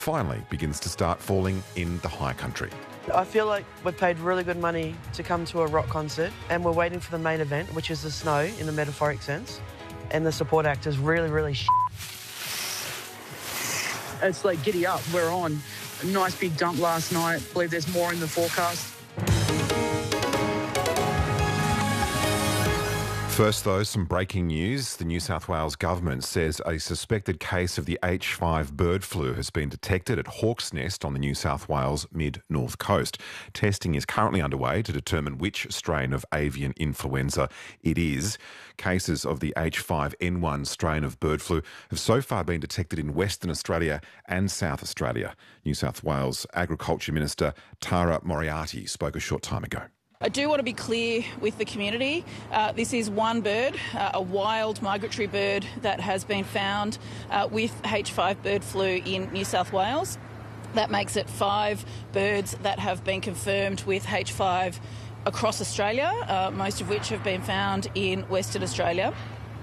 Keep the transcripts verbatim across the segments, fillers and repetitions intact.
finally begins to start falling in the high country. I feel like we've paid really good money to come to a rock concert and we're waiting for the main event, which is the snow in the metaphoric sense, and the support act is really, really shit. It's like giddy up. We're on. A nice big dump last night. I believe there's more in the forecast. First, though, some breaking news. The New South Wales government says a suspected case of the H five bird flu has been detected at Hawk's Nest on the New South Wales mid-north coast. Testing is currently underway to determine which strain of avian influenza it is. Cases of the H five N one strain of bird flu have so far been detected in Western Australia and South Australia. New South Wales Agriculture Minister Tara Moriarty spoke a short time ago. I do want to be clear with the community. Uh, this is one bird, uh, a wild migratory bird that has been found uh, with H five bird flu in New South Wales. That makes it five birds that have been confirmed with H five across Australia, uh, most of which have been found in Western Australia.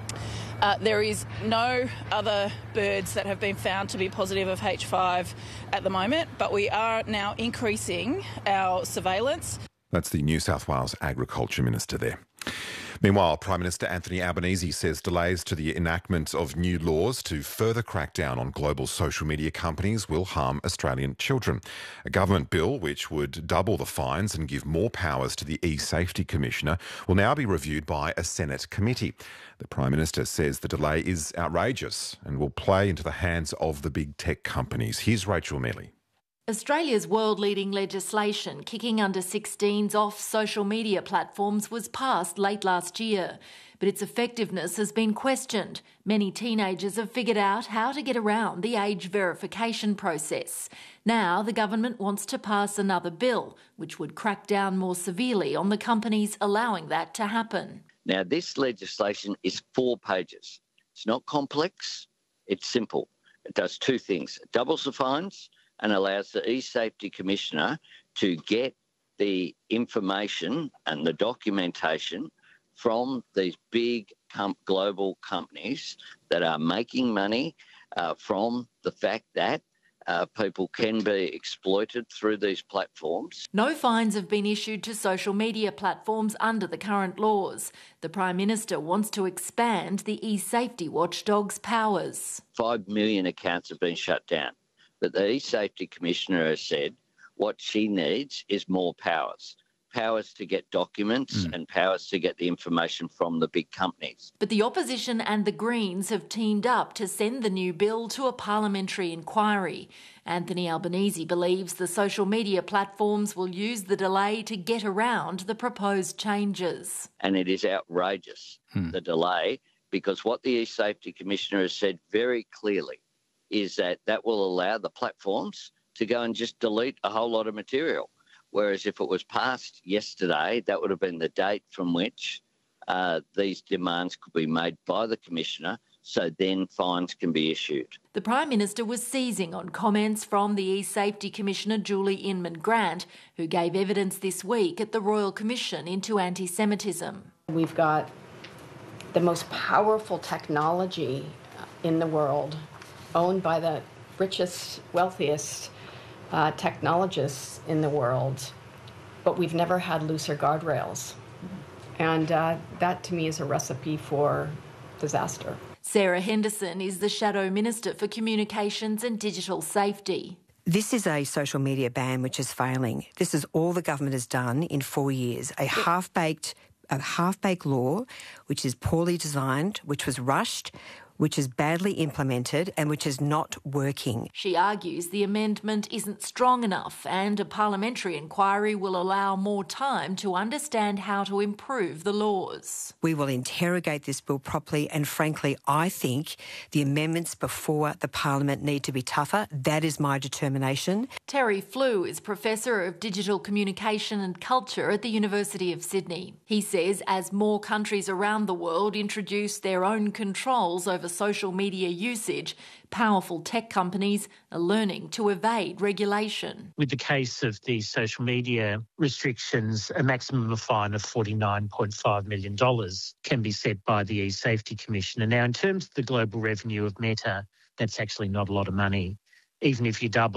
Uh, there is no other birds that have been found to be positive of H five at the moment, but we are now increasing our surveillance. That's the New South Wales Agriculture Minister there. Meanwhile, Prime Minister Anthony Albanese says delays to the enactment of new laws to further crack down on global social media companies will harm Australian children. A government bill which would double the fines and give more powers to the e-Safety Commissioner will now be reviewed by a Senate committee. The Prime Minister says the delay is outrageous and will play into the hands of the big tech companies. Here's Rachel Mealy. Australia's world-leading legislation kicking under sixteens off social media platforms was passed late last year, but its effectiveness has been questioned. Many teenagers have figured out how to get around the age verification process. Now the government wants to pass another bill, which would crack down more severely on the companies allowing that to happen. Now, this legislation is four pages. It's not complex, it's simple. It does two things. It doubles the fines and allows the e-Safety Commissioner to get the information and the documentation from these big com- global companies that are making money uh, from the fact that uh, people can be exploited through these platforms. No fines have been issued to social media platforms under the current laws. The Prime Minister wants to expand the e-Safety watchdog's powers. Five million accounts have been shut down. But the e-Safety Commissioner has said what she needs is more powers. Powers to get documents mm. and powers to get the information from the big companies. But the opposition and the Greens have teamed up to send the new bill to a parliamentary inquiry. Anthony Albanese believes the social media platforms will use the delay to get around the proposed changes. And it is outrageous, mm. the delay, because what the e-Safety Commissioner has said very clearly is that that will allow the platforms to go and just delete a whole lot of material. Whereas if it was passed yesterday, that would have been the date from which uh, these demands could be made by the Commissioner, so then fines can be issued. The Prime Minister was seizing on comments from the e-Safety Commissioner Julie Inman-Grant, who gave evidence this week at the Royal Commission into anti-Semitism. We've got the most powerful technology in the world, owned by the richest, wealthiest uh, technologists in the world, but we've never had looser guardrails. And uh, that, to me, is a recipe for disaster. Sarah Henderson is the Shadow Minister for Communications and Digital Safety. This is a social media ban which is failing. This is all the government has done in four years, a half-baked, a half-baked law which is poorly designed, which was rushed, which is badly implemented and which is not working. She argues the amendment isn't strong enough and a parliamentary inquiry will allow more time to understand how to improve the laws. We will interrogate this bill properly and, frankly, I think the amendments before the parliament need to be tougher. That is my determination. Terry Flew is Professor of Digital Communication and Culture at the University of Sydney. He says as more countries around the world introduce their own controls over social media usage, powerful tech companies are learning to evade regulation. With the case of the social media restrictions, a maximum fine of forty-nine point five million dollars can be set by the e-Safety Commissioner. Now, in terms of the global revenue of Meta, that's actually not a lot of money. even if you double